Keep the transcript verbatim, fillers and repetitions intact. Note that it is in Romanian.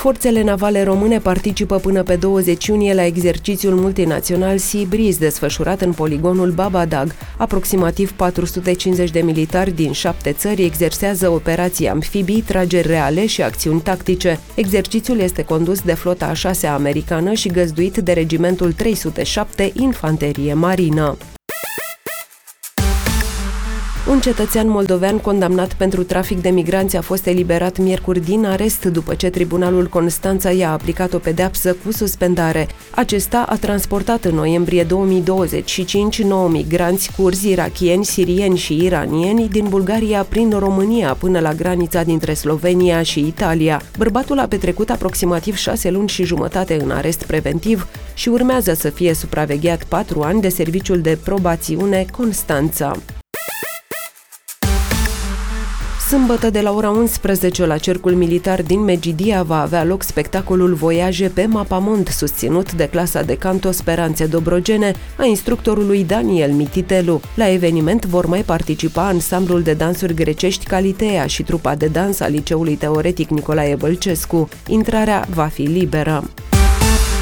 Forțele navale române participă până pe douăzeci iunie la exercițiul multinațional Sea Breeze, desfășurat în poligonul Babadag. Aproximativ patru sute cincizeci de militari din șapte țări exersează operații amfibii, trageri reale și acțiuni tactice. Exercițiul este condus de flota a șasea americană și găzduit de regimentul trei sute șapte Infanterie Marină. Un cetățean moldovean condamnat pentru trafic de migranți a fost eliberat miercuri din arest după ce Tribunalul Constanța i-a aplicat o pedeapsă cu suspendare. Acesta a transportat în noiembrie două mii douăzeci și cinci nouă migranți curzi, irakieni, sirieni și iranieni din Bulgaria prin România până la granița dintre Slovenia și Italia. Bărbatul a petrecut aproximativ șase luni și jumătate în arest preventiv și urmează să fie supravegheat patru ani de Serviciul de Probațiune Constanța. Sâmbătă de la ora unsprezece la Cercul Militar din Megidia va avea loc spectacolul Voiaje pe Mapamond, susținut de clasa de canto Speranțe Dobrogene a instructorului Daniel Mititelu. La eveniment vor mai participa ansamblul de dansuri grecești Calitea și trupa de dans a Liceului Teoretic Nicolae Bălcescu. Intrarea va fi liberă.